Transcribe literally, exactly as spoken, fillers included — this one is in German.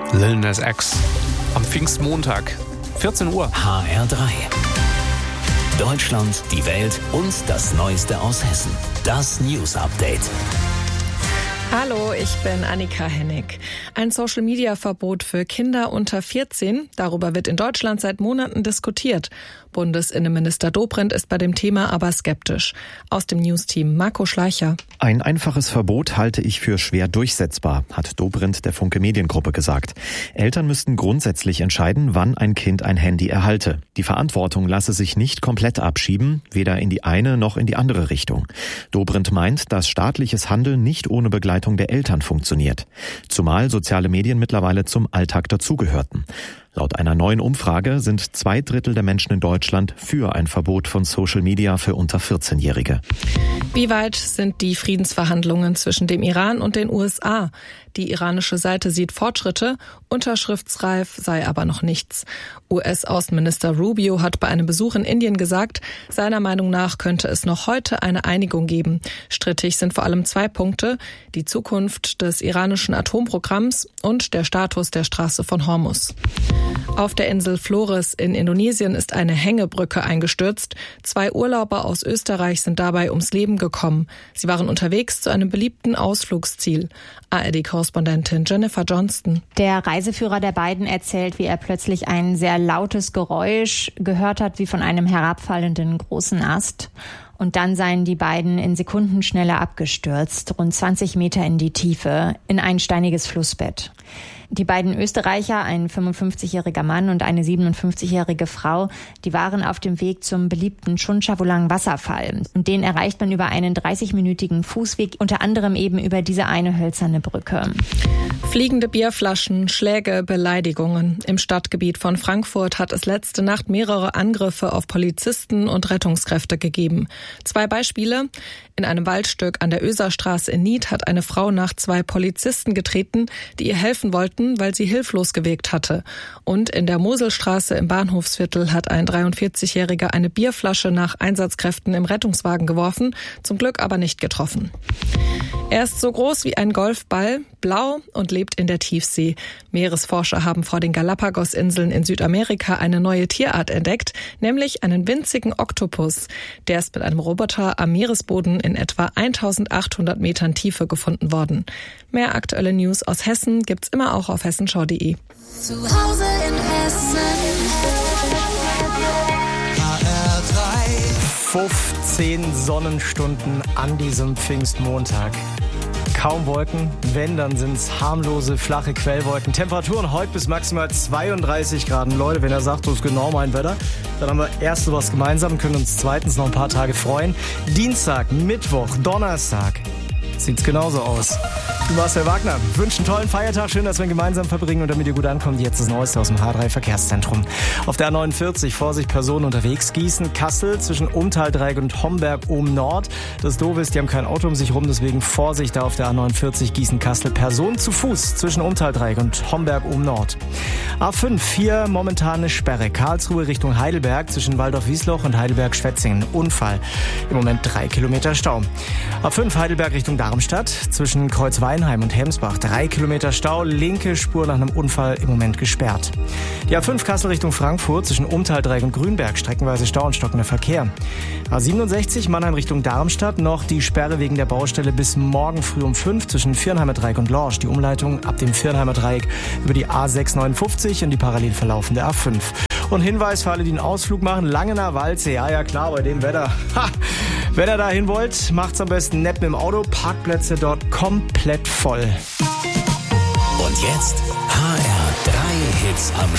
Lil Nas X am Pfingstmontag, vierzehn Uhr. H R drei. Deutschland, die Welt und das Neueste aus Hessen. Das News Update. Hallo, ich bin Annika Hennig. Ein Social-Media-Verbot für Kinder unter vierzehn, darüber wird in Deutschland seit Monaten diskutiert. Bundesinnenminister Dobrindt ist bei dem Thema aber skeptisch. Aus dem News-Team Marco Schleicher. Ein einfaches Verbot halte ich für schwer durchsetzbar, hat Dobrindt der Funke Mediengruppe gesagt. Eltern müssten grundsätzlich entscheiden, wann ein Kind ein Handy erhalte. Die Verantwortung lasse sich nicht komplett abschieben, weder in die eine noch in die andere Richtung. Dobrindt meint, dass staatliches Handeln nicht ohne Begleitung der Eltern funktioniert. Zumal soziale Medien mittlerweile zum Alltag dazugehörten. Laut einer neuen Umfrage sind zwei Drittel der Menschen in Deutschland für ein Verbot von Social Media für unter vierzehn-Jährige. Wie weit sind die Friedensverhandlungen zwischen dem Iran und den U S A? Die iranische Seite sieht Fortschritte, unterschriftsreif sei aber noch nichts. U S-Außenminister Rubio hat bei einem Besuch in Indien gesagt, seiner Meinung nach könnte es noch heute eine Einigung geben. Strittig sind vor allem zwei Punkte: die Zukunft des iranischen Atomprogramms und der Status der Straße von Hormuz. Auf der Insel Flores in Indonesien ist eine Hängebrücke eingestürzt. Zwei Urlauber aus Österreich sind dabei ums Leben gekommen. Sie waren unterwegs zu einem beliebten Ausflugsziel. A R D-Korrespondentin Jennifer Johnston. Der Reiseführer der beiden erzählt, wie er plötzlich ein sehr lautes Geräusch gehört hat, wie von einem herabfallenden großen Ast. Und dann seien die beiden in Sekundenschnelle abgestürzt, rund zwanzig Meter in die Tiefe, in ein steiniges Flussbett. Die beiden Österreicher, ein fünfundfünfzigjähriger Mann und eine siebenundfünfzigjährige Frau, die waren auf dem Weg zum beliebten Chunchavulang Wasserfall. Und den erreicht man über einen dreißigminütigen Fußweg, unter anderem eben über diese eine hölzerne Brücke. Fliegende Bierflaschen, Schläge, Beleidigungen. Im Stadtgebiet von Frankfurt hat es letzte Nacht mehrere Angriffe auf Polizisten und Rettungskräfte gegeben. Zwei Beispiele. In einem Waldstück an der Oeserstraße in Nied hat eine Frau nach zwei Polizisten getreten, die ihr helfen wollten, weil sie hilflos gewirkt hatte. Und in der Moselstraße im Bahnhofsviertel hat ein dreiundvierzigjähriger eine Bierflasche nach Einsatzkräften im Rettungswagen geworfen, zum Glück aber nicht getroffen. Er ist so groß wie ein Golfball, blau und lebt in der Tiefsee. Meeresforscher haben vor den Galapagos-Inseln in Südamerika eine neue Tierart entdeckt, nämlich einen winzigen Oktopus. Der ist mit einem Roboter am Meeresboden in etwa eintausendachthundert Metern Tiefe gefunden worden. Mehr aktuelle News aus Hessen gibt's immer auch auf hessenschau punkt de. Zu Hause in Hessen. H R drei. fünfzehn Sonnenstunden an diesem Pfingstmontag. Kaum Wolken, wenn, dann sind es harmlose, flache Quellwolken. Temperaturen heute bis maximal zweiunddreißig Grad. Und Leute, wenn er sagt, das ist genau mein Wetter, dann haben wir erstens was gemeinsam, können uns zweitens noch ein paar Tage freuen. Dienstag, Mittwoch, Donnerstag sieht's genauso aus. Ich bin Marcel Wagner. Ich wünsche einen tollen Feiertag. Schön, dass wir ihn gemeinsam verbringen. Und damit ihr gut ankommt, jetzt das Neueste aus dem H drei Verkehrszentrum. Auf der A neunundvierzig, Vorsicht, Personen unterwegs. Gießen, Kassel, zwischen Umtaldreieck und Homberg oben Nord. Das Doofe ist, die haben kein Auto um sich rum, deswegen Vorsicht da auf der A neunundvierzig, Gießen, Kassel. Personen zu Fuß zwischen Umtaldreieck und Homberg oben Nord. A fünf, hier momentane Sperre. Karlsruhe Richtung Heidelberg, zwischen Waldorf-Wiesloch und Heidelberg-Schwetzingen. Unfall. Im Moment drei Kilometer Stau. A fünf, Heidelberg Richtung Darmstadt, zwischen Kreuzweinheim und Hemsbach. Drei Kilometer Stau, linke Spur nach einem Unfall im Moment gesperrt. Die A fünf Kassel Richtung Frankfurt, zwischen Umtaldreieck und Grünberg. Streckenweise Stau und stockender Verkehr. A siebenundsechzig, Mannheim Richtung Darmstadt. Noch die Sperre wegen der Baustelle bis morgen früh um fünf zwischen Viernheimer Dreieck und Lorsch. Die Umleitung ab dem Viernheimer Dreieck über die A sechshundertneunundfünfzig und die parallel verlaufende A fünf. Und Hinweis für alle, die einen Ausflug machen, Langener Walze. Ja, ja, klar, bei dem Wetter. Ha! Wenn ihr dahin wollt, macht's am besten nett mit dem Auto. Parkplätze dort komplett voll. Und jetzt H R drei Hits am